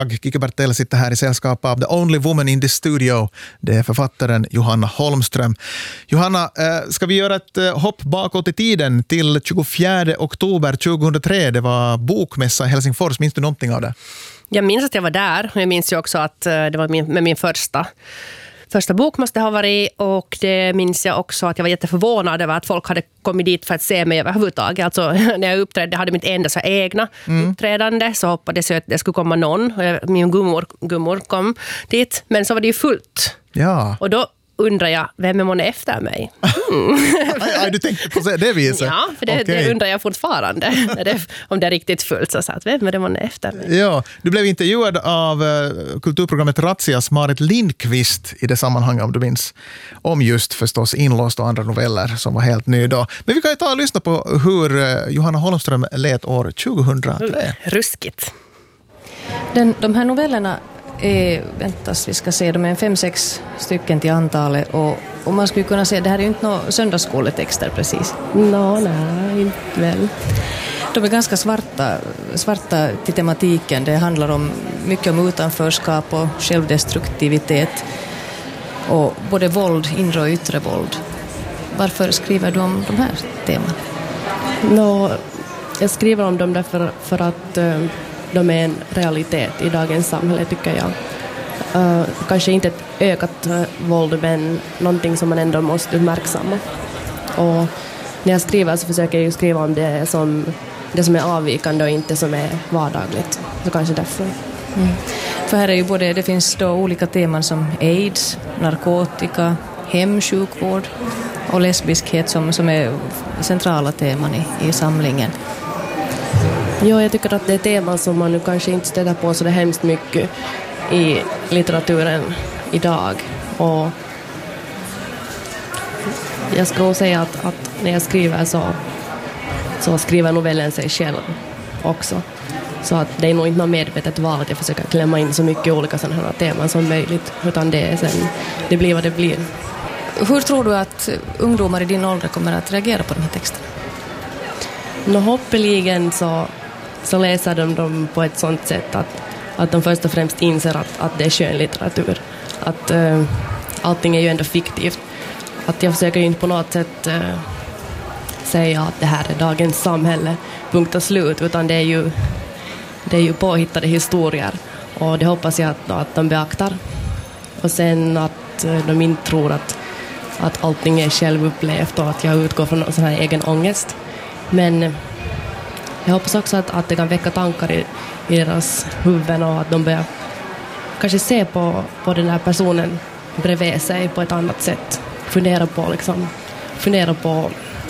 Kikki Bertell sitter här i sällskap av The Only Woman in the Studio. Det är författaren Johanna Holmström. Johanna, ska vi göra ett hopp bakåt i tiden till 24 oktober 2003? Det var bokmässa i Helsingfors. Minns du någonting av det? Jag minns att jag var där. Jag minns ju också att det var med min första bok måste ha varit, och det minns jag också att jag var jätteförvånad över att folk hade kommit dit för att se mig överhuvudtaget. Alltså när jag uppträdde, hade mitt enda så egna uppträdande, så hoppades jag att det skulle komma någon. Min gummor kom dit, men så var det ju fullt. Ja. Och då undrar jag, vem är man efter mig? Du tänkte på det viset? Ja, för det undrar jag fortfarande. Om det är riktigt fullt, så att vem är det man är efter mig? Ja, du blev intervjuad av kulturprogrammet Razias Marit Lindqvist i det sammanhang, om du minns, om just förstås Inlåst och andra noveller som var helt ny då. Men vi kan ju ta och lyssna på hur Johanna Holmström lät år 2003. Ruskigt. De här novellerna väntas, vi ska se, de är 5-6 stycken till antalet, och man skulle kunna säga, det här är ju inte några söndagsskoletexter precis. Nej, inte väl. De är ganska svarta till tematiken. Det handlar om mycket om utanförskap och självdestruktivitet och både våld, inre och yttre våld. Varför skriver du om de här teman? Jag skriver om dem därför för att de är en realitet i dagens samhälle, tycker jag. Kanske inte ett ökat våld, men någonting som man ändå måste uppmärksamma. Och när jag skriver så försöker jag skriva om det som är avvikande och inte som är vardagligt. Så kanske därför. För här är ju det finns då olika teman som AIDS, narkotika, hemsjukvård och lesbiskhet som är centrala teman i samlingen. Ja, jag tycker att det är teman som man nu kanske inte stöter på så det hemskt mycket i litteraturen idag. Och jag ska nog säga att när jag skriver så skriver novellen sig själv också. Så att det är nog inte något medvetet val att jag försöker klämma in så mycket olika sådana här teman som möjligt, utan det blir vad det blir. Hur tror du att ungdomar i din ålder kommer att reagera på de här texterna? Hoppeligen så läser de dem på ett sånt sätt att de först och främst inser att det är skönlitteratur. Att allting är ju ändå fiktivt. Att jag försöker ju inte på något sätt säga att det här är dagens samhälle, punkt och slut, utan det är ju påhittade historier, och det hoppas jag att de beaktar. Och sen att de inte tror att allting är självupplevt och att jag utgår från någon sån här egen ångest. Men jag hoppas också att det kan väcka tankar i deras huvuden, och att de börjar kanske se på den här personen bredvid sig på ett annat sätt. Fundera på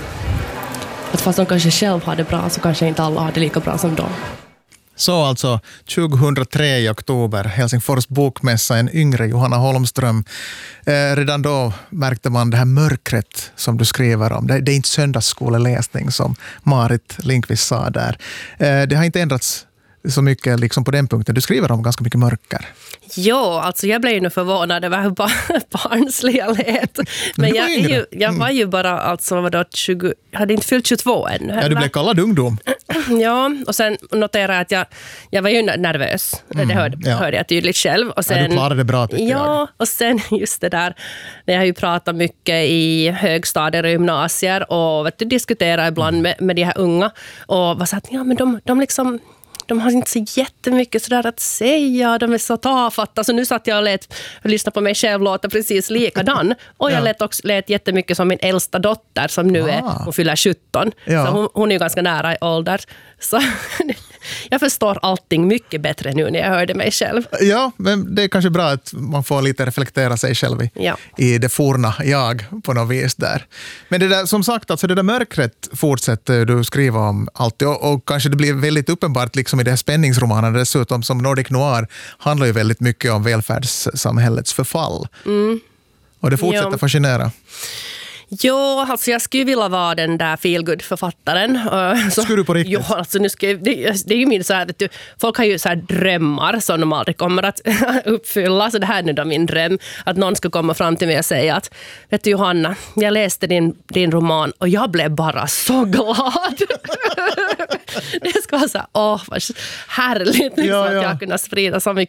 att fast de kanske själv har det bra, så kanske inte alla har det lika bra som de. Så alltså 2003 i oktober, Helsingfors bokmässa, en yngre Johanna Holmström. Redan då märkte man det här mörkret som du skriver om. Det är inte söndagsskoleläsning som Marit Lindqvist sa där. Det har inte ändrats så mycket liksom på den punkten. Du skriver om ganska mycket mörker. Ja, alltså jag blev ju nog förvånad över hur barnslig jag lät. Men jag var ju bara, alltså jag hade inte fyllt 22 än. Ja, du blev kallad ungdom. Ja, och sen noterade jag att jag var ju nervös. Det hörde jag tydligt själv. Och sen, du klarade det bra, tycker jag. Ja, och sen just det där, när jag har ju pratat mycket i högstadier och gymnasier och diskuterar ibland med de här unga, och var så att ja, men de har inte så jättemycket sådär att säga. De är så tafatta. Så nu satt jag och lyssnade på mig själv låta precis likadan. Och jag lät jättemycket som min äldsta dotter som nu hon fyller 17. Ja. Så hon är ju ganska nära i ålder. Så jag förstår allting mycket bättre nu när jag hörde mig själv. Ja, men det är kanske bra att man får lite reflektera sig själv i det forna jag på något vis där. Men det där, som sagt, alltså det där mörkret fortsätter du skriva om alltid, och kanske det blir väldigt uppenbart liksom i det här spänningsromanen dessutom, som Nordic Noir handlar ju väldigt mycket om välfärdssamhällets förfall. Och det fortsätter fascinera. Ja, alltså jag skulle vilja vara den där feelgood-författaren. Skulle du på riktigt? Ja, alltså det är ju min så här, folk har ju så här drömmar som de aldrig kommer att uppfylla. Så det här är nu då min dröm, att någon ska komma fram till mig och säga att, vet du Johanna, jag läste din roman och jag blev bara så glad. Det ska vara så här, vad härligt liksom, att jag kunde sprida så mycket